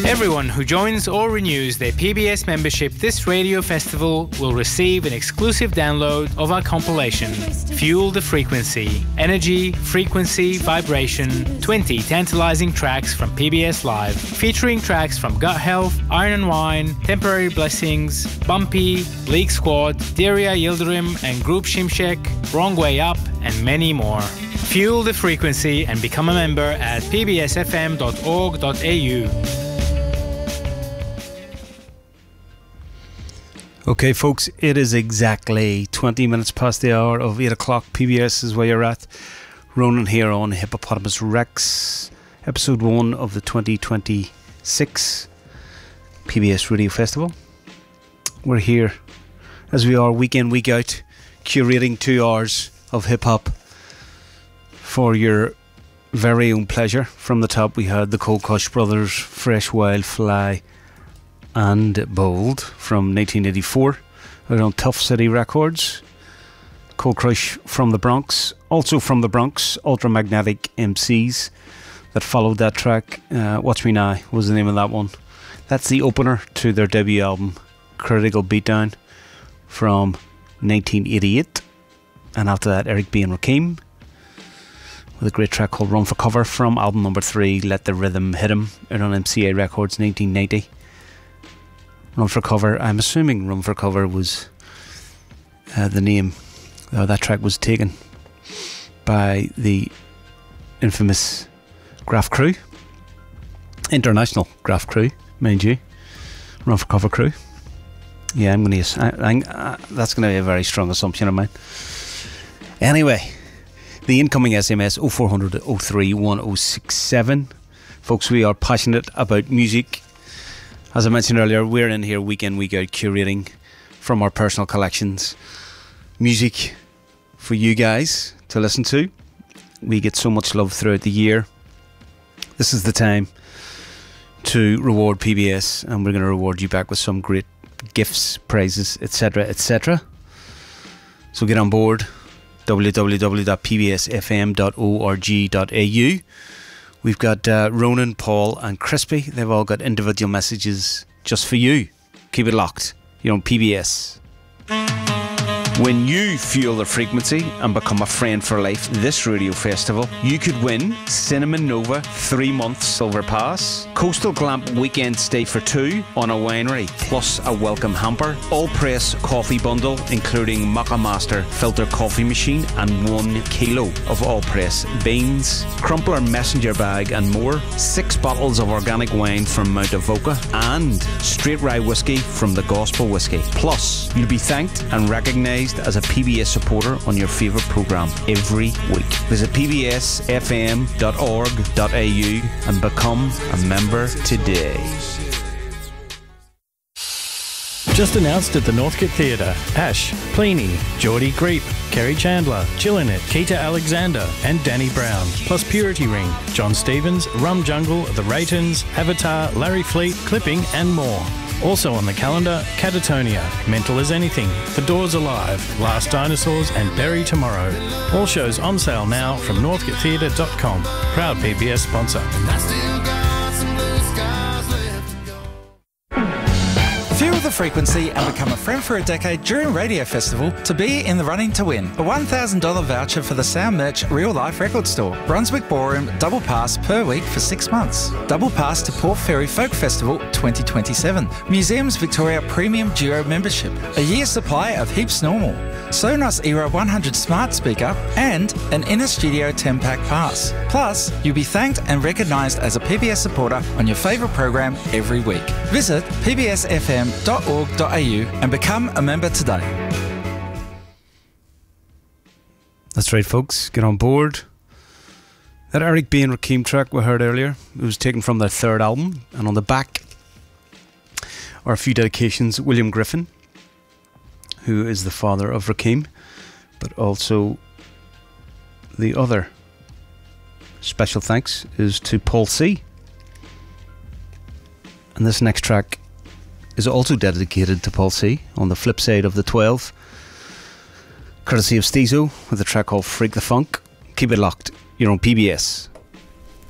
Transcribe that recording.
Everyone who joins or renews their PBS membership this radio festival will receive an exclusive download of our compilation, Fuel the Frequency, Energy, Frequency, Vibration, 20 tantalizing tracks from PBS Live, featuring tracks from Gut Health, Iron and Wine, Temporary Blessings, Bumpy, League Squad, Daria Yildirim and Group Shimshek, Wrong Way Up, and many more. Fuel the Frequency and become a member at pbsfm.org.au. Okay, folks, it is exactly 20 minutes past the hour of 8 o'clock. PBS is where you're at. Ronan here on Hippopotamus Rex, episode 1 of the 2026 PBS Radio Festival. We're here, as we are week in, week out, curating 2 hours of hip-hop for your very own pleasure. From the top, we had the Cold Cush Brothers, Fresh Wild Fly, and Bold from 1984 out on Tough City Records. Cold Crush from the Bronx, also from the Bronx, Ultramagnetic MCs that followed that track. Watch Me Now was the name of that one. That's the opener to their debut album, Critical Beatdown, from 1988. And after that, Eric B. and Rakim with a great track called Run for Cover from album number 3, Let the Rhythm Hit 'Em, out on MCA Records 1990. Run for Cover, I'm assuming Run for Cover was the name that track was taken by the infamous Graph Crew, international Graph Crew, mind you. Run for Cover crew. Yeah, I'm going to that's going to be a very strong assumption of mine. Anyway, the incoming SMS 0400 03 1067. Folks, we are passionate about music. As I mentioned earlier, we're in here week in, week out, curating from our personal collections music for you guys to listen to. We get so much love throughout the year. This is the time to reward PBS, and we're going to reward you back with some great gifts, prizes, etc., etc. So get on board, www.pbsfm.org.au. We've got Ronan, Paul and Crispy. They've all got individual messages just for you. Keep it locked. You're on PBS. When you fuel the frequency and become a friend for life this radio festival, you could win Cinnamon Nova 3-month silver pass, Coastal Glamp weekend stay for 2 on a winery, plus a welcome hamper, all press coffee bundle including Maca Master filter coffee machine and 1 kilo of all press beans, Crumpler messenger bag and more, 6 bottles of organic wine from Mount Avoca and straight rye whiskey from the Gospel Whiskey. Plus, you'll be thanked and recognised as a PBS supporter on your favourite programme every week. Visit pbsfm.org.au and become a member today. Just announced at the Northcote Theatre, Ash, Pliny, Geordie Greep, Kerry Chandler, Chillinit, Keita Alexander and Danny Brown, plus Purity Ring, John Stevens, Rum Jungle, The Raytons, Avatar, Larry Fleet, Clipping and more. Also on the calendar, Catatonia, Mental as Anything, The Doors Alive, Last Dinosaurs and Bury Tomorrow. All shows on sale now from northcotetheatre.com. Proud PBS sponsor. Fuel the frequency and become a friend for a decade during Radio Festival to be in the running to win a $1,000 voucher for the Sound Merch Real Life Record Store. Brunswick Ballroom double pass per week for 6 months. Double pass to Port Fairy Folk Festival 2027. Museums Victoria Premium Duo membership. A year supply of Heaps Normal. Sonos Era 100 smart speaker and an Inner Studio 10-pack pass. Plus, you'll be thanked and recognised as a PBS supporter on your favourite program every week. Visit pbsfm.org.au and become a member today. That's right, folks. Get on board. That Eric B. and Rakim track we heard earlier, it was taken from their 3rd album, and on the back are a few dedications. William Griffin, who is the father of Rakim, but also the other special thanks is to Paul C. And this next track is also dedicated to Paul C. on the flip side of the 12, courtesy of Steezo, with a track called Freak the Funk. Keep it locked. You're on PBS.